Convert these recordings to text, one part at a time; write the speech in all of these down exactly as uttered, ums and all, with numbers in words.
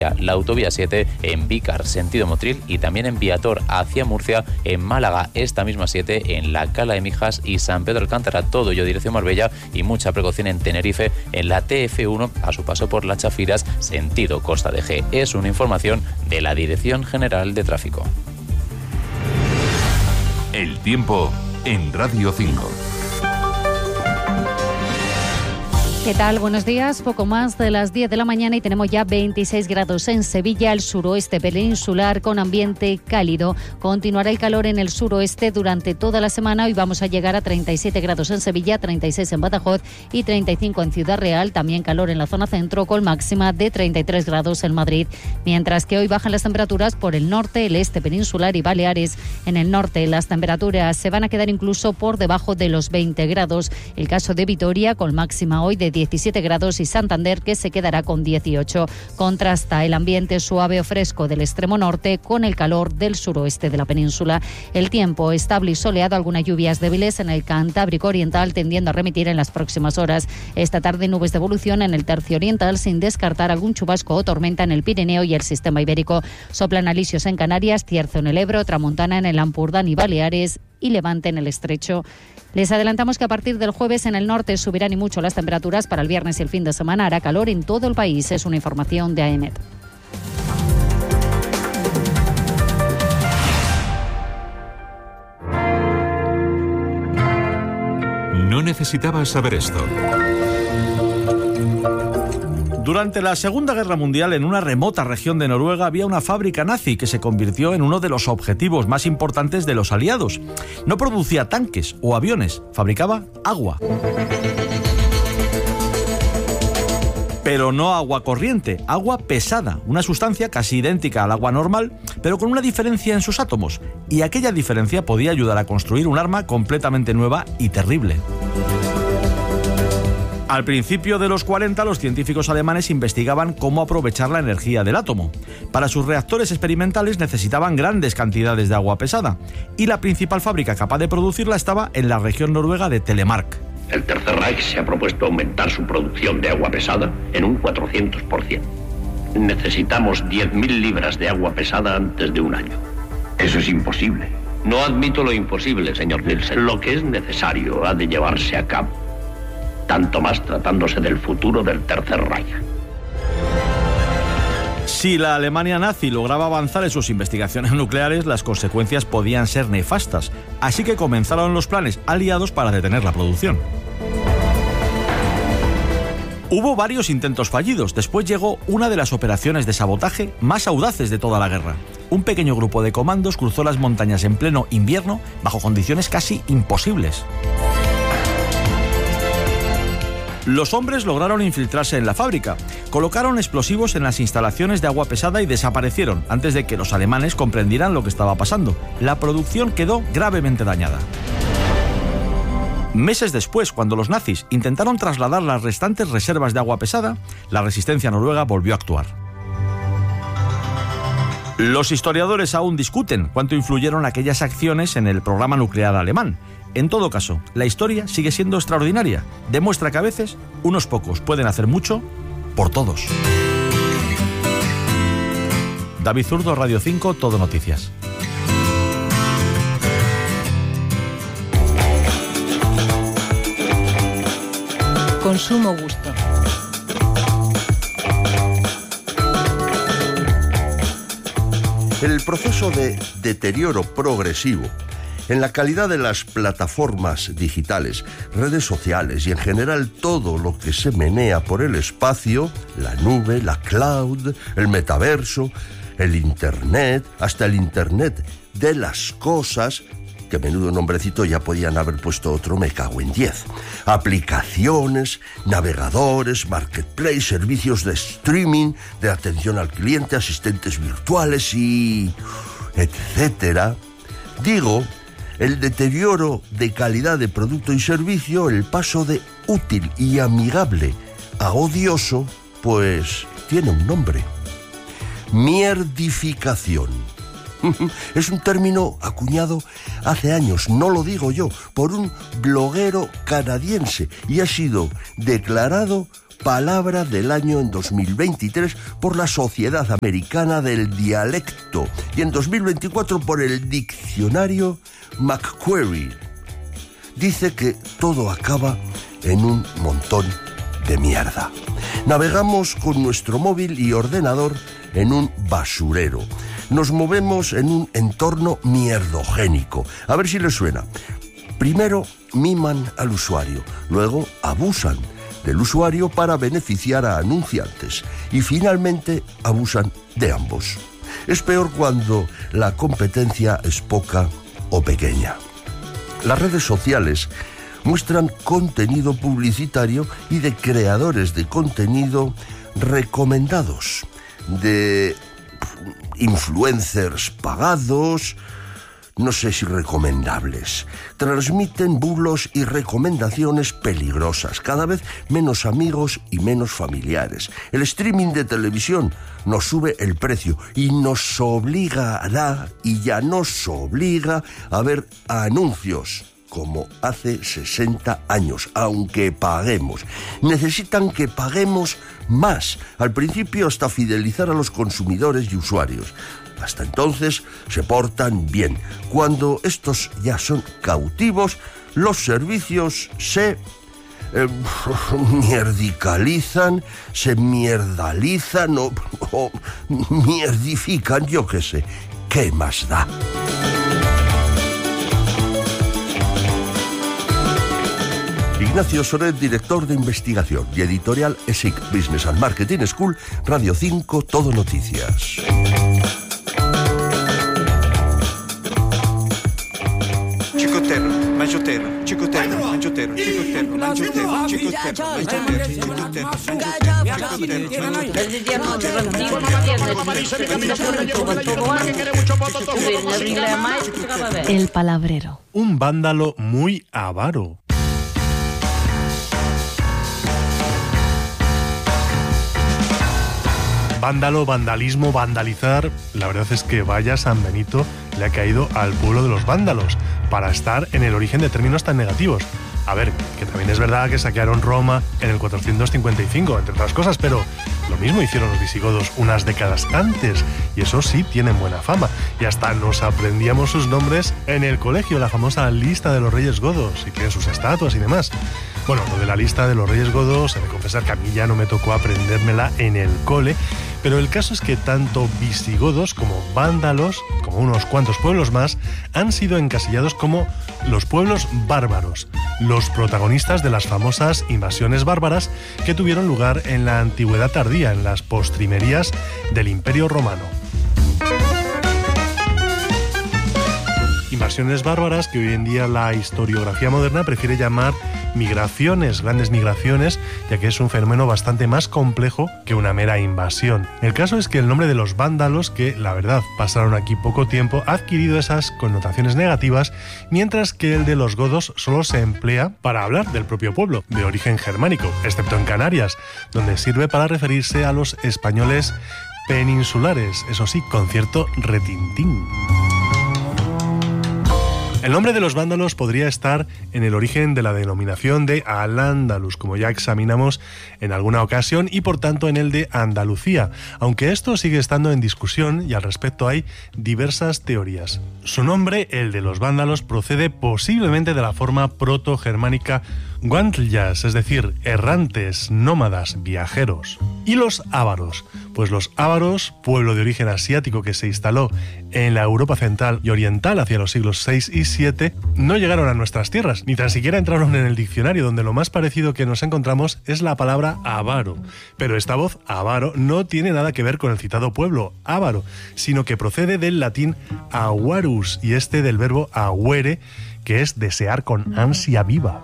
la autovía siete en Vícar, sentido Motril, y también en Viator hacia Murcia, en Málaga, esta misma siete en la Cala de Mijas y San Pedro Alcántara, todo ello dirección Marbella, y mucha precaución en Tenerife, en la T F uno a su paso por Las Chafiras, sentido Costa de G. Es una información de la Dirección General de Tráfico. El tiempo en Radio cinco. ¿Qué tal? Buenos días. Poco más de las diez de la mañana y tenemos ya veintiséis grados en Sevilla, el suroeste peninsular con ambiente cálido. Continuará el calor en el suroeste durante toda la semana. Hoy vamos a llegar a treinta y siete grados en Sevilla, treinta y seis en Badajoz y treinta y cinco en Ciudad Real. También calor en la zona centro con máxima de treinta y tres grados en Madrid. Mientras que hoy bajan las temperaturas por el norte, el este peninsular y Baleares. En el norte las temperaturas se van a quedar incluso por debajo de los veinte grados. El caso de Vitoria con máxima hoy de diecisiete grados y Santander que se quedará con dieciocho. Contrasta el ambiente suave o fresco del extremo norte con el calor del suroeste de la península. El tiempo estable y soleado, algunas lluvias débiles en el Cantábrico oriental tendiendo a remitir en las próximas horas. Esta tarde nubes de evolución en el tercio oriental sin descartar algún chubasco o tormenta en el Pirineo y el sistema ibérico. Soplan alisios en Canarias, cierzo en el Ebro, tramontana en el Ampurdán y Baleares y levante en el estrecho. Les adelantamos que a partir del jueves en el norte subirán y mucho las temperaturas. Para el viernes y el fin de semana hará calor en todo el país. Es una información de A E M E T. No necesitabas saber esto. Durante la Segunda Guerra Mundial, en una remota región de Noruega, había una fábrica nazi que se convirtió en uno de los objetivos más importantes de los aliados. No producía tanques o aviones, fabricaba agua. Pero no agua corriente, agua pesada, una sustancia casi idéntica al agua normal, pero con una diferencia en sus átomos. Y aquella diferencia podía ayudar a construir un arma completamente nueva y terrible. Al principio de los cuarenta, los científicos alemanes investigaban cómo aprovechar la energía del átomo. Para sus reactores experimentales necesitaban grandes cantidades de agua pesada, y la principal fábrica capaz de producirla estaba en la región noruega de Telemark. El Tercer Reich se ha propuesto aumentar su producción de agua pesada en un cuatrocientos por ciento. Necesitamos diez mil libras de agua pesada antes de un año. Eso es imposible. No admito lo imposible, señor Nielsen. Lo que es necesario ha de llevarse a cabo. Tanto más tratándose del futuro del Tercer Reich. Si la Alemania nazi lograba avanzar en sus investigaciones nucleares, las consecuencias podían ser nefastas, así que comenzaron los planes aliados para detener la producción. Hubo varios intentos fallidos. Después llegó una de las operaciones de sabotaje más audaces de toda la guerra. Un pequeño grupo de comandos cruzó las montañas en pleno invierno bajo condiciones casi imposibles. Los hombres lograron infiltrarse en la fábrica, colocaron explosivos en las instalaciones de agua pesada y desaparecieron antes de que los alemanes comprendieran lo que estaba pasando. La producción quedó gravemente dañada. Meses después, cuando los nazis intentaron trasladar las restantes reservas de agua pesada, la resistencia noruega volvió a actuar. Los historiadores aún discuten cuánto influyeron aquellas acciones en el programa nuclear alemán. En todo caso, la historia sigue siendo extraordinaria. Demuestra que a veces unos pocos pueden hacer mucho por todos. David Zurdo, Radio cinco, Todo Noticias. Consumo gusto. El proceso de deterioro progresivo en la calidad de las plataformas digitales, redes sociales y en general todo lo que se menea por el espacio, la nube, la cloud, el metaverso, el internet, hasta el internet de las cosas, que menudo nombrecito ya podían haber puesto otro, me cago en diez. Aplicaciones, navegadores, marketplace, servicios de streaming, de atención al cliente, asistentes virtuales y etcétera. Digo, el deterioro de calidad de producto y servicio, el paso de útil y amigable a odioso, pues tiene un nombre. Mierdificación. Es un término acuñado hace años, no lo digo yo, por un bloguero canadiense y ha sido declarado Palabra del año en dos mil veintitrés por la Sociedad Americana del Dialecto y en dos mil veinticuatro por el Diccionario Macquarie. Dice que todo acaba en un montón de mierda. Navegamos con nuestro móvil y ordenador en un basurero. Nos movemos en un entorno mierdogénico. A ver si les suena. Primero miman al usuario, luego abusan del usuario para beneficiar a anunciantes y finalmente abusan de ambos. Es peor cuando la competencia es poca o pequeña. Las redes sociales muestran contenido publicitario y de creadores de contenido recomendados, de influencers pagados, no sé si recomendables. Transmiten bulos y recomendaciones peligrosas, cada vez menos amigos y menos familiares. El streaming de televisión nos sube el precio y nos obligará, y ya nos obliga, a ver anuncios como hace sesenta años, aunque paguemos. Necesitan que paguemos más, al principio hasta fidelizar a los consumidores y usuarios. Hasta entonces se portan bien. Cuando estos ya son cautivos, los servicios se eh, mierdicalizan, se mierdalizan o, o mierdifican, yo qué sé. ¿Qué más da? Ignacio Soret, director de investigación y editorial E S I C, Business and Marketing School, Radio cinco, Todo Noticias. Chicotero, mangiotero, chicotero, mangiotero, chicotero, mangiotero, chicotero, mangiotero, El palabrero. Un vándalo muy avaro. Vándalo, vandalismo, vandalizar. La verdad es que vaya San Benito le ha caído al pueblo de los vándalos para estar en el origen de términos tan negativos. A ver, que también es verdad que saquearon Roma en el cuatrocientos cincuenta y cinco, entre otras cosas, pero lo mismo hicieron los visigodos unas décadas antes, y eso sí tienen buena fama. Y hasta nos aprendíamos sus nombres en el colegio, la famosa lista de los reyes godos, y tienen sus estatuas y demás. Bueno, lo de la lista de los reyes godos, he de confesar que a mí ya no me tocó aprendérmela en el cole, pero el caso es que tanto visigodos como vándalos, como unos cuantos pueblos más, han sido encasillados como los pueblos bárbaros, los protagonistas de las famosas invasiones bárbaras que tuvieron lugar en la antigüedad tardía, en las postrimerías del Imperio Romano. Invasiones bárbaras que hoy en día la historiografía moderna prefiere llamar migraciones, grandes migraciones, ya que es un fenómeno bastante más complejo que una mera invasión. El caso es que el nombre de los vándalos, que la verdad pasaron aquí poco tiempo, ha adquirido esas connotaciones negativas, mientras que el de los godos solo se emplea para hablar del propio pueblo, de origen germánico, excepto en Canarias, donde sirve para referirse a los españoles peninsulares, eso sí, con cierto retintín. El nombre de los vándalos podría estar en el origen de la denominación de Al-Ándalus, como ya examinamos en alguna ocasión, y por tanto en el de Andalucía, aunque esto sigue estando en discusión y al respecto hay diversas teorías. Su nombre, el de los vándalos, procede posiblemente de la forma proto-germánica Guantlyas, es decir, errantes, nómadas, viajeros. ¿Y los ávaros? Pues los ávaros, pueblo de origen asiático que se instaló en la Europa central y oriental hacia los siglos seis y siete, no llegaron a nuestras tierras, ni tan siquiera entraron en el diccionario, donde lo más parecido que nos encontramos es la palabra avaro. Pero esta voz, avaro, no tiene nada que ver con el citado pueblo, ávaro, sino que procede del latín avarus, y este del verbo aguere, que es desear con ansia viva.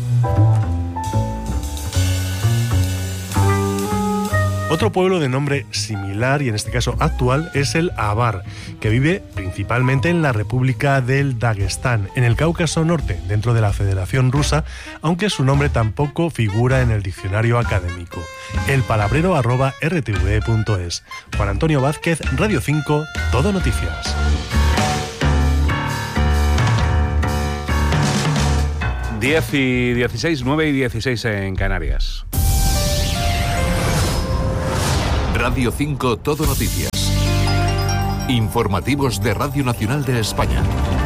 Otro pueblo de nombre similar, y en este caso actual, es el Avar, que vive principalmente en la República del Daguestán, en el Cáucaso Norte, dentro de la Federación Rusa, aunque su nombre tampoco figura en el diccionario académico. El palabrero arroba r t v punto es. Juan Antonio Vázquez, Radio cinco, Todo Noticias. diez y dieciséis, nueve y dieciséis en Canarias. Radio cinco Todo Noticias. Informativos de Radio Nacional de España.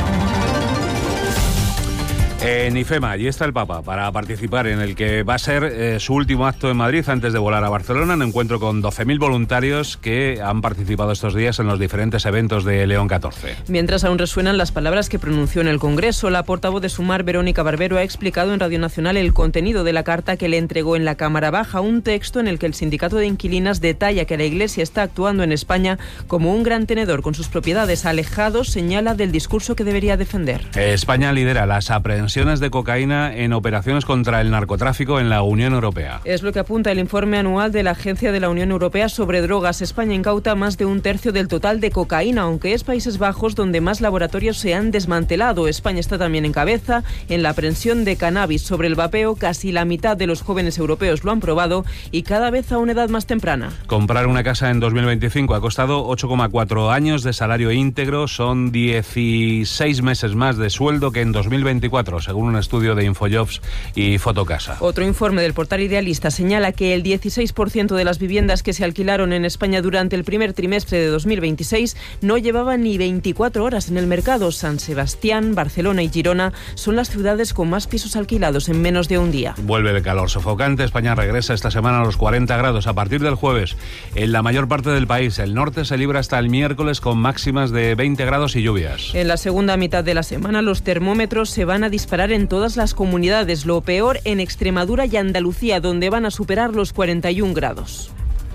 En IFEMA, allí está el Papa para participar en el que va a ser eh, su último acto en Madrid antes de volar a Barcelona, un encuentro con doce mil voluntarios que han participado estos días en los diferentes eventos de León catorce. Mientras aún resuenan las palabras que pronunció en el Congreso, la portavoz de Sumar, Verónica Barbero, ha explicado en Radio Nacional el contenido de la carta que le entregó en la Cámara Baja, un texto en el que el sindicato de inquilinas detalla que la Iglesia está actuando en España como un gran tenedor con sus propiedades alejados, señala del discurso que debería defender. España lidera las aprehensiones de cocaína en operaciones contra el narcotráfico en la Unión Europea. Es lo que apunta el informe anual de la Agencia de la Unión Europea sobre drogas. España incauta más de un tercio del total de cocaína, aunque es Países Bajos donde más laboratorios se han desmantelado. España está también en cabeza en la aprehensión de cannabis. Sobre el vapeo, casi la mitad de los jóvenes europeos lo han probado y cada vez a una edad más temprana. Comprar una casa en dos mil veinticinco ha costado ocho coma cuatro años de salario íntegro. Son dieciséis meses más de sueldo que en dos mil veinticuatro, según un estudio de Infojobs y Fotocasa. Otro informe del portal Idealista señala que el dieciséis por ciento de las viviendas que se alquilaron en España durante el primer trimestre de dos mil veintiséis no llevaban ni veinticuatro horas en el mercado. San Sebastián, Barcelona y Girona son las ciudades con más pisos alquilados en menos de un día. Vuelve el calor sofocante. España regresa esta semana a los cuarenta grados a partir del jueves. En la mayor parte del país, el norte se libra hasta el miércoles con máximas de veinte grados y lluvias. En la segunda mitad de la semana los termómetros se van a disparar en todas las comunidades. Lo peor en Extremadura y Andalucía, donde van a superar los cuarenta y un grados.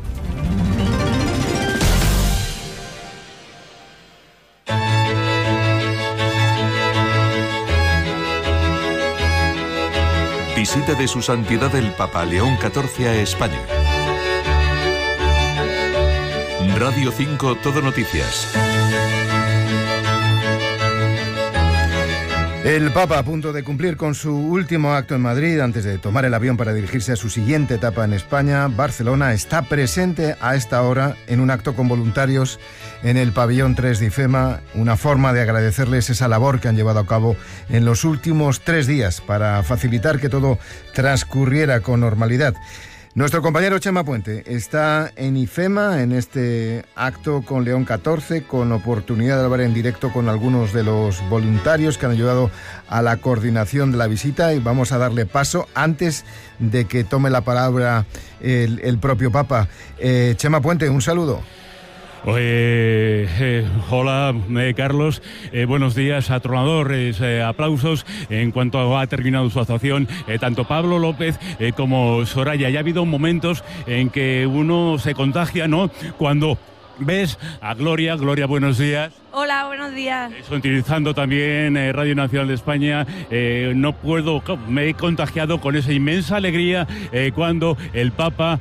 Visita de su santidad el Papa León catorce a España. Radio cinco Todo Noticias. El Papa, a punto de cumplir con su último acto en Madrid, antes de tomar el avión para dirigirse a su siguiente etapa en España, Barcelona, está presente a esta hora en un acto con voluntarios en el pabellón tres de IFEMA, una forma de agradecerles esa labor que han llevado a cabo en los últimos tres días para facilitar que todo transcurriera con normalidad. Nuestro compañero Chema Puente está en IFEMA, en este acto con León catorce, con oportunidad de hablar en directo con algunos de los voluntarios que han ayudado a la coordinación de la visita, y vamos a darle paso antes de que tome la palabra el, el propio Papa. Eh, Chema Puente, un saludo. Eh, eh, hola, eh, Carlos. Eh, buenos días, atronadores. Eh, aplausos en cuanto ha terminado su actuación. Eh, tanto Pablo López eh, como Soraya. Ya ha habido momentos en que uno se contagia, ¿no? Cuando ves a Gloria. Gloria, buenos días. Hola, buenos días. Estoy utilizando también eh, Radio Nacional de España. Eh, no puedo, me he contagiado con esa inmensa alegría eh, cuando el Papa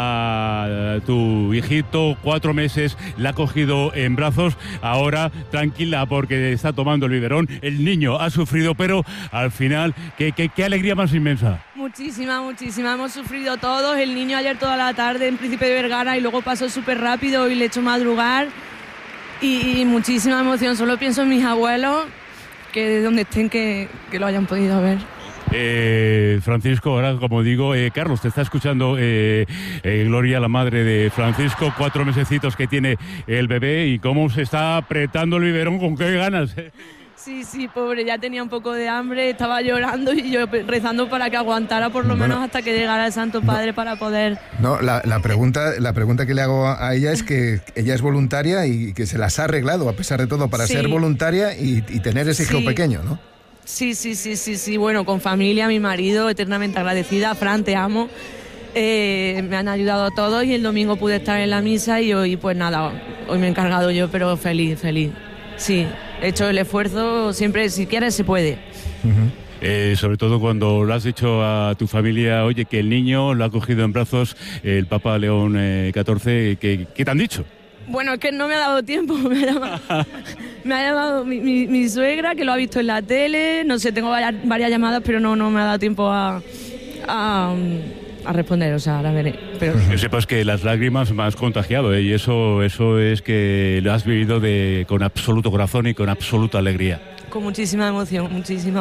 a tu hijito, cuatro meses, la ha cogido en brazos. Ahora tranquila porque está tomando el biberón. El niño ha sufrido, pero al final, qué, qué, qué alegría más inmensa. Muchísima, muchísima. Hemos sufrido todos. El niño ayer toda la tarde en Príncipe de Vergara y luego pasó súper rápido y le he hecho madrugar. Y, y muchísima emoción. Solo pienso en mis abuelos, que de donde estén, que, que lo hayan podido ver. Eh, Francisco, ahora como digo, eh, Carlos, te está escuchando eh, eh, Gloria, la madre de Francisco, cuatro mesecitos que tiene el bebé, y cómo se está apretando el biberón, con qué ganas. Sí, sí, pobre, ya tenía un poco de hambre, estaba llorando y yo rezando para que aguantara por lo bueno, menos hasta que llegara el Santo Padre no, para poder... No, la, la, pregunta, la pregunta que le hago a ella es que ella es voluntaria y que se las ha arreglado, a pesar de todo, para sí. ser voluntaria y, y tener ese hijo sí. pequeño, ¿no? Sí, sí, sí, sí, sí, bueno, con familia, mi marido, eternamente agradecida. Fran, te amo. Eh, me han ayudado a todos y el domingo pude estar en la misa y hoy, pues nada, hoy me he encargado yo, pero feliz, feliz. Sí, he hecho el esfuerzo, siempre, si quieres, se puede. Uh-huh. Eh, sobre todo cuando lo has dicho a tu familia, oye, que el niño lo ha cogido en brazos el Papa León eh, catorce, ¿qué, ¿qué te han dicho? Bueno, es que no me ha dado tiempo, me ha llamado, me ha llamado mi, mi, mi suegra, que lo ha visto en la tele, no sé, tengo varias, varias llamadas, pero no, no me ha dado tiempo a... a a responder, o sea, ahora veré. Pero... Que sepas que las lágrimas me has contagiado, ¿eh? Y eso, eso es que lo has vivido de, con absoluto corazón y con absoluta alegría. Con muchísima emoción, muchísima.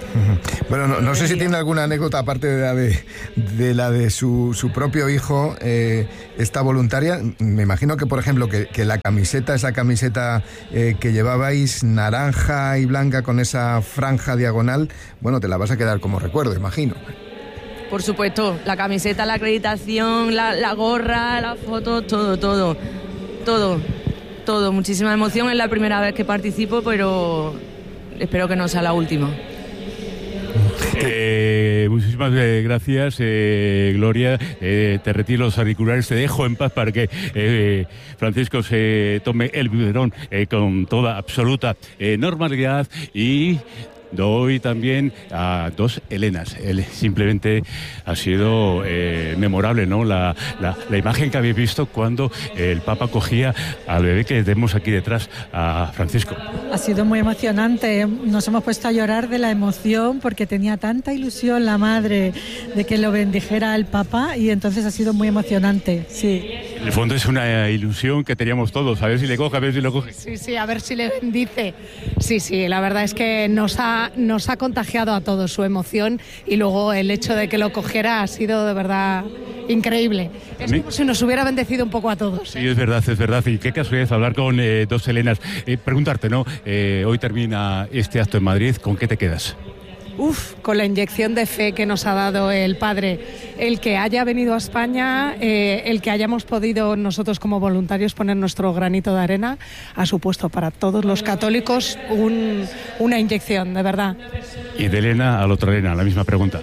Bueno, no, no sé si tiene alguna anécdota aparte de la de, de, la de su, su propio hijo, eh, esta voluntaria. Me imagino que, por ejemplo, que, que la camiseta, esa camiseta eh, que llevabais naranja y blanca con esa franja diagonal, bueno, te la vas a quedar como recuerdo, imagino. Por supuesto, la camiseta, la acreditación, la, la gorra, la foto, todo, todo, todo, todo. Muchísima emoción, es la primera vez que participo, pero espero que no sea la última. Eh, muchísimas eh, gracias, eh, Gloria. Eh, te retiro los auriculares, te dejo en paz para que eh, Francisco se tome el biberón eh, con toda absoluta eh, normalidad y doy también a dos Helenas. Él simplemente ha sido eh, memorable, ¿no? La, la, la imagen que habéis visto cuando el Papa cogía al bebé que tenemos aquí detrás, a Francisco. Ha sido muy emocionante. Nos hemos puesto a llorar de la emoción porque tenía tanta ilusión la madre de que lo bendijera el Papa y entonces ha sido muy emocionante, sí. En el fondo es una ilusión que teníamos todos, a ver si le coge, a ver si lo coge. Sí, sí, a ver si le bendice. Sí, sí, la verdad es que nos ha, nos ha contagiado a todos su emoción y luego el hecho de que lo cogiera ha sido de verdad increíble. Es como si nos hubiera bendecido un poco a todos. Sí, es verdad, es verdad. Y qué casualidad hablar con eh, dos Helenas. Eh, preguntarte, ¿no? Eh, hoy termina este acto en Madrid, ¿con qué te quedas? Uf, con la inyección de fe que nos ha dado el Padre, el que haya venido a España, eh, el que hayamos podido nosotros como voluntarios poner nuestro granito de arena, ha supuesto para todos los católicos un, una inyección, de verdad. Y de Elena a la otra Elena, la misma pregunta.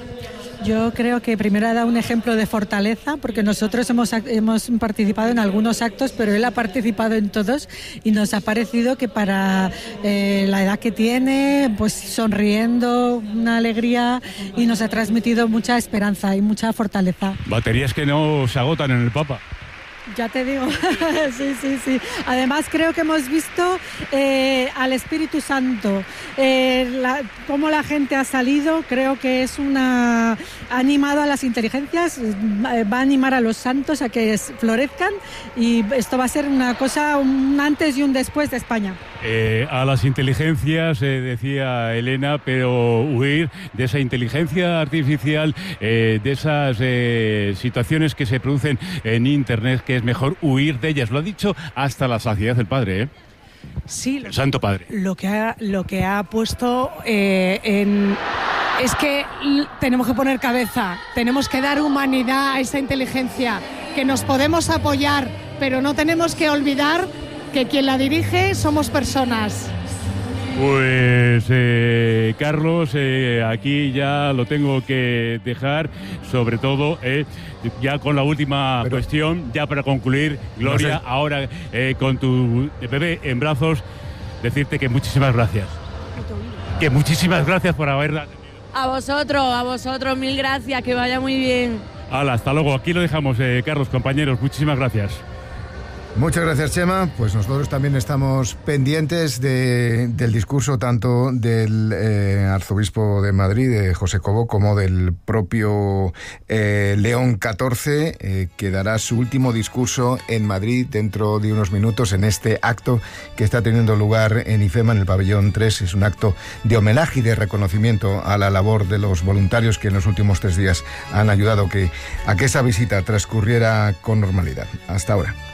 Yo creo que primero ha dado un ejemplo de fortaleza, porque nosotros hemos, hemos participado en algunos actos, pero él ha participado en todos y nos ha parecido que para eh, la edad que tiene, pues sonriendo, una alegría, y nos ha transmitido mucha esperanza y mucha fortaleza. Baterías que no se agotan en el Papa. Ya te digo, sí, sí, sí. Además creo que hemos visto eh, al Espíritu Santo, eh, la, cómo la gente ha salido. Creo que es una... ha animado a las inteligencias, va a animar a los santos a que florezcan, y esto va a ser una cosa, un antes y un después de España. Eh, a las inteligencias, eh, decía Elena, pero huir de esa inteligencia artificial, eh, de esas eh, situaciones que se producen en Internet, que es mejor huir de ellas. Lo ha dicho hasta la saciedad el Padre, ¿eh? Sí, el Santo Padre. Lo que ha, lo que ha puesto eh, en... es que tenemos que poner cabeza, tenemos que dar humanidad a esa inteligencia, que nos podemos apoyar, pero no tenemos que olvidar que quien la dirige somos personas. Pues eh, Carlos, eh, aquí ya lo tengo que dejar, sobre todo eh, ya con la última Pero, cuestión, ya para concluir, Gloria, no sé. ahora eh, con tu bebé en brazos, decirte que muchísimas gracias. Que muchísimas gracias por haberla atendido. A vosotros, a vosotros, mil gracias, que vaya muy bien. Hala, hasta luego, aquí lo dejamos, eh, Carlos, compañeros, muchísimas gracias. Muchas gracias, Chema. Pues nosotros también estamos pendientes de, del discurso tanto del eh, arzobispo de Madrid, de José Cobo, como del propio eh, León catorce, eh, que dará su último discurso en Madrid dentro de unos minutos en este acto que está teniendo lugar en IFEMA, en el pabellón tres. Es un acto de homenaje y de reconocimiento a la labor de los voluntarios que en los últimos tres días han ayudado que, a que esa visita transcurriera con normalidad. Hasta ahora.